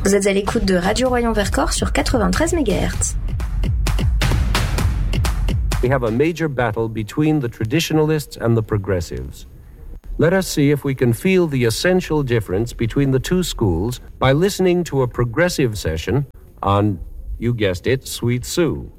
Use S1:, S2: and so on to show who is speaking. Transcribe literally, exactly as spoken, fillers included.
S1: Vous êtes à l'écoute de Radio Royan-Vercors sur quatre-vingt-treize mégahertz.
S2: We have a major battle between the traditionalists and the progressives. Let us see if we can feel the essential difference between the two schools by listening to a progressive session on, you guessed it, Sweet Sue.